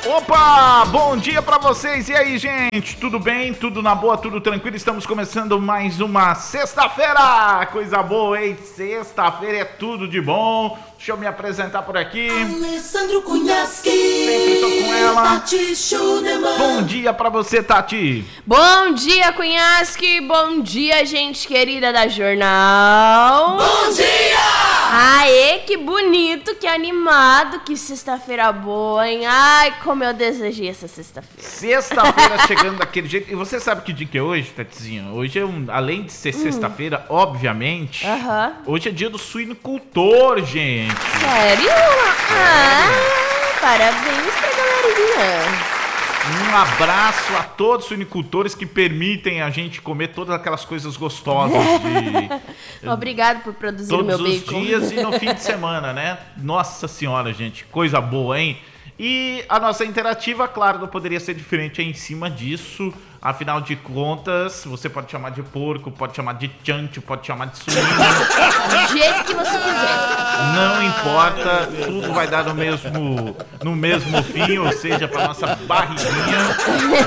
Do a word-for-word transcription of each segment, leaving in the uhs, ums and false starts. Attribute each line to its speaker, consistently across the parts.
Speaker 1: Opa, bom dia pra vocês. E aí, gente, tudo bem? Tudo na boa, tudo tranquilo? Estamos começando mais uma sexta-feira. Coisa boa, hein? Sexta-feira é tudo de bom. Deixa eu me apresentar por aqui.
Speaker 2: Alessandro Cunhasque.
Speaker 1: Sempre tô com ela.
Speaker 2: Tati Schunemann.
Speaker 1: Bom dia pra você, Tati.
Speaker 3: Bom dia, Cunhasque. Bom dia, gente querida da Jornal.
Speaker 2: Bom dia!
Speaker 3: Aê, que bonito, que animado, que sexta-feira boa, hein? Ai, como eu desejei essa sexta-feira.
Speaker 1: Sexta-feira chegando daquele jeito. E você sabe que dia que é hoje, Tatizinha? Hoje é um, além de ser sexta-feira, obviamente,
Speaker 3: Aham.
Speaker 1: hoje é dia do suinocultor, gente.
Speaker 3: Sério? Ah, parabéns pra galerinha.
Speaker 1: Um abraço a todos os suinicultores que permitem a gente comer todas aquelas coisas gostosas de
Speaker 3: Obrigado por produzir o
Speaker 1: todos
Speaker 3: meu
Speaker 1: os
Speaker 3: bacon.
Speaker 1: dias e no fim de semana, né? Nossa senhora, gente, coisa boa, hein? E a nossa interativa, claro, não poderia ser diferente em cima disso. Afinal de contas, você pode chamar de porco, pode chamar de chancho, pode chamar de suíno.
Speaker 3: Do jeito que você quiser.
Speaker 1: Não importa, tudo vai dar no mesmo, no mesmo fim, ou seja, para nossa barriguinha.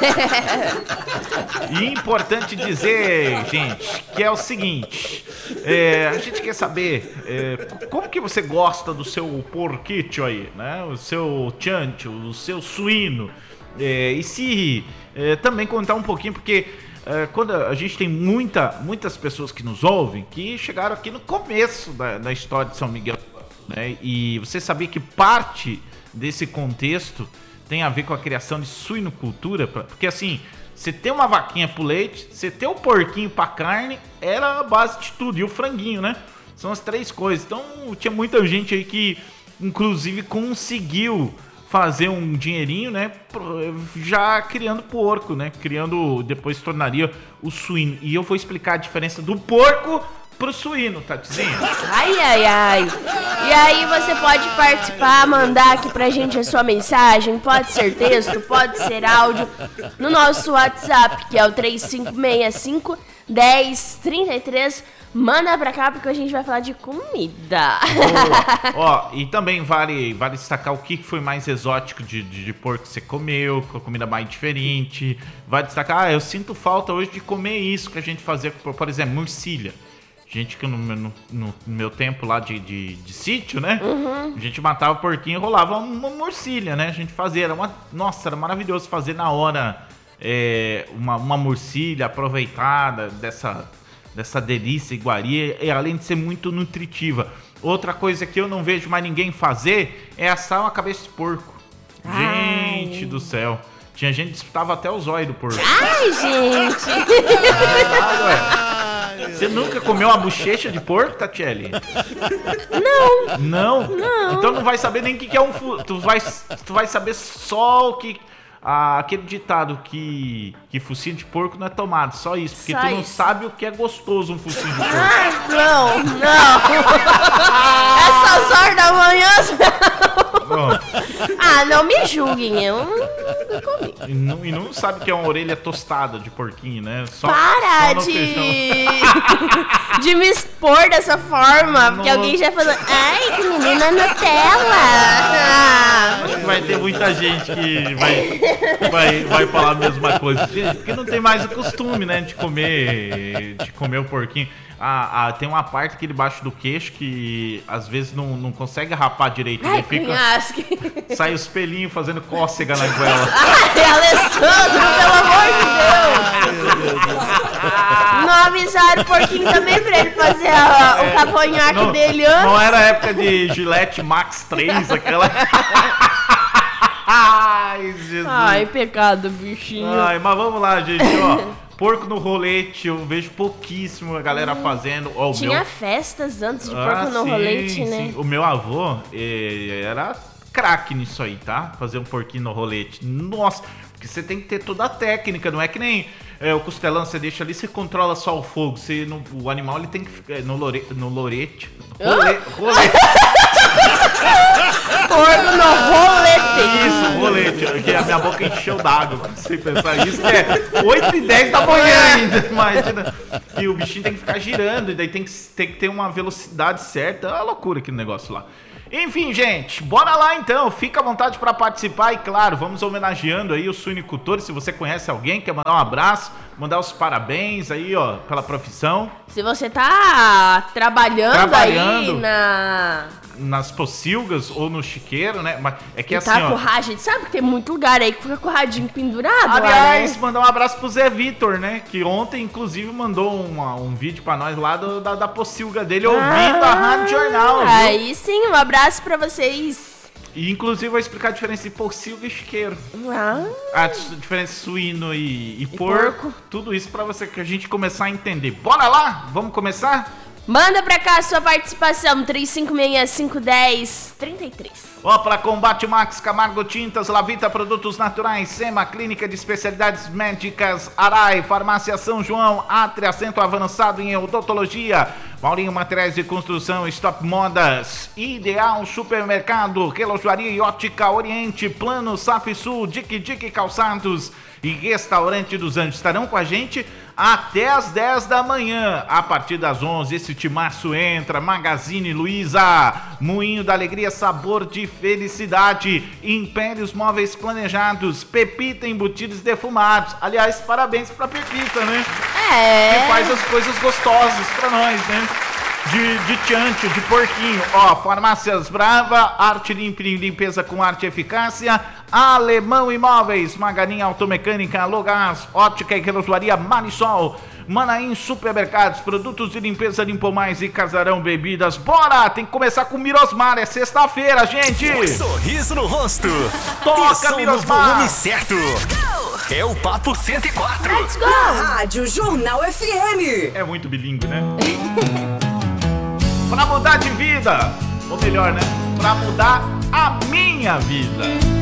Speaker 1: E importante dizer, gente, que é o seguinte, é, a gente quer saber é, como que você gosta do seu porquito aí, né? O seu chancho, o seu suíno. É, e se é, também contar um pouquinho, porque é, quando a gente tem muita, muitas pessoas que nos ouvem, que chegaram aqui no começo da, da história de São Miguel, né? E você sabia que parte desse contexto tem a ver com a criação de suinocultura? Porque assim, você ter uma vaquinha pro leite, você ter o porquinho pra carne, era a base de tudo. E o franguinho, né? São as três coisas. Então tinha muita gente aí que inclusive conseguiu fazer um dinheirinho, né, já criando porco, né, criando, depois se tornaria o suíno. E eu vou explicar a diferença do porco pro suíno, Tatizinha.
Speaker 3: Ai, ai, ai. E aí você pode participar, mandar aqui pra gente a sua mensagem, pode ser texto, pode ser áudio, no nosso WhatsApp, que é o três cinco seis cinco, um zero três três. Manda pra cá porque a gente vai falar de comida.
Speaker 1: Ó, e também vale, vale destacar o que foi mais exótico de, de, de porco que você comeu, com a comida mais diferente. Vai destacar, ah, eu sinto falta hoje de comer isso que a gente fazia, por, por exemplo, murcilha. Gente que no, no, no meu tempo lá de, de, de sítio, né? Uhum. A gente matava o porquinho e rolava uma murcilha, né? A gente fazia, era uma, nossa, era maravilhoso fazer na hora é, uma, uma murcilha aproveitada dessa... dessa delícia iguaria, e além de ser muito nutritiva. Outra coisa que eu não vejo mais ninguém fazer é assar uma cabeça de porco. Ai. Gente do céu. Tinha gente que disputava até os olhos do porco.
Speaker 3: Ai, gente.
Speaker 1: Ah, ué. Você nunca comeu uma bochecha de porco, Tatiele?
Speaker 3: Não.
Speaker 1: Não?
Speaker 3: Não.
Speaker 1: Então não vai saber nem o que, que é um... Fu... Tu, vai, tu vai saber só o que... Ah, aquele ditado que, que focinho de porco não é tomado, só isso, porque
Speaker 3: só
Speaker 1: tu não
Speaker 3: isso.
Speaker 1: sabe o que é gostoso um focinho de porco.
Speaker 3: Ai, não, não. Essas horas da manhã.
Speaker 1: Pronto.
Speaker 3: Ah, não me julguem, eu não comi.
Speaker 1: E não, e não sabe o que é uma orelha tostada de porquinho, né? Só,
Speaker 3: Para
Speaker 1: só no
Speaker 3: de...
Speaker 1: feijão.
Speaker 3: de me expor dessa forma, porque
Speaker 1: Não.
Speaker 3: alguém já falou, ai, que menina Nutella. Ah.
Speaker 1: Acho que vai ter muita gente que vai, vai, vai falar a mesma coisa. Porque não tem mais o costume, né, de comer, de comer o porquinho. Ah, ah, tem uma parte aqui debaixo do queixo que às vezes não, não consegue rapar direito.
Speaker 3: Ai,
Speaker 1: Ele fica,
Speaker 3: Cunhasque.
Speaker 1: sai os pelinhos fazendo cócega na goela.
Speaker 3: Ai, Alessandro, pelo amor de Deus. Não avisaram o porquinho também pra ele fazer a- o cavanhaque
Speaker 1: Não,
Speaker 3: dele antes.
Speaker 1: não era a época de Gillette Max três, aquela... Ai, Jesus.
Speaker 3: Ai, pecado, bichinho.
Speaker 1: Ai, mas vamos lá, gente, ó. Porco no rolete, eu vejo pouquíssimo a galera fazendo. Ó, o
Speaker 3: Tinha
Speaker 1: meu...
Speaker 3: festas antes de
Speaker 1: Ah,
Speaker 3: porco no
Speaker 1: sim,
Speaker 3: rolete, né?
Speaker 1: sim. O meu avô eh, era craque nisso aí, tá? Fazer um porquinho no rolete. Nossa, porque você tem que ter toda a técnica, não é que nem é, o costelão, você deixa ali, você controla só o fogo. Você, no, o animal ele tem que ficar no, lore, no lorete. Role, rolete.
Speaker 3: Porco no rolete.
Speaker 1: Isso, rolete. Porque a minha boca encheu d'água. Sem pensar isso, que é oito e dez da manhã ainda. Imagina. E o bichinho tem que ficar girando. E daí tem que, tem que ter uma velocidade certa. É uma loucura aquele negócio lá. Enfim, gente, bora lá então, fica à vontade para participar e claro, vamos homenageando aí os suinicultores, se você conhece alguém, quer mandar um abraço, mandar os parabéns aí, ó, pela profissão.
Speaker 3: Se você tá trabalhando,
Speaker 1: Trabalhando.
Speaker 3: aí na...
Speaker 1: Nas pocilgas ou no chiqueiro, né? Mas é que
Speaker 3: E
Speaker 1: assim,
Speaker 3: tá com
Speaker 1: ó.
Speaker 3: ra- a gente sabe que tem muito lugar aí que fica com o radinho pendurado,
Speaker 1: Aliás,
Speaker 3: lá, né?
Speaker 1: mandar um abraço pro Zé Vitor, né? Que ontem, inclusive, mandou uma- um vídeo pra nós lá do- da, da pocilga dele, ouvindo a Rádio Jornal, viu?
Speaker 3: Aí sim, um abraço pra vocês.
Speaker 1: E inclusive vou explicar a diferença de pocilga e chiqueiro.
Speaker 3: Ah,
Speaker 1: A dis- diferença de suíno e, e, porco,
Speaker 3: porco.
Speaker 1: Tudo isso pra você que a gente começar a entender. Bora lá? Vamos começar?
Speaker 3: manda pra cá a sua participação, três cinco seis, cinco um zero, três três.
Speaker 1: Ó, para Combate Max, Camargo Tintas, Lavita Produtos Naturais, SEMA, Clínica de Especialidades Médicas, Arai, Farmácia São João, Atria, Centro Avançado em Odontologia, Maurinho Materiais de Construção, Stop Modas, Ideal Supermercado, Relojoaria e Ótica Oriente, Plano Saf Sul, Dique Dique Calçados e Restaurante dos Anjos estarão com a gente até as dez da manhã. A partir das onze, esse timaço entra. Magazine Luiza, Moinho da Alegria, sabor de felicidade. Impérios Móveis Planejados, Pepita Embutidos Defumados. Aliás, parabéns pra Pepita, né?
Speaker 3: É.
Speaker 1: Que faz as coisas gostosas pra nós, né? De, de tchancho, de porquinho. Ó, Farmácias Brava, Arte Limpa e Limpeza com Arte e Eficácia, Alemão Imóveis, Maganinha Automecânica, Logás, Ótica e Relojoaria Marisol, Manaim Supermercados, Produtos de Limpeza Limpomais e Casarão Bebidas. Bora! Tem que começar com Mirosmar, é sexta-feira, gente!
Speaker 4: Sorriso no rosto.
Speaker 1: Toca,
Speaker 4: E som no
Speaker 1: Mirosmar.
Speaker 4: volume certo. É o Papo cento e quatro.
Speaker 3: Let's go!
Speaker 5: Rádio Jornal F M.
Speaker 1: É muito bilíngue, né? Pra mudar de vida, ou melhor, né? Pra mudar a minha vida.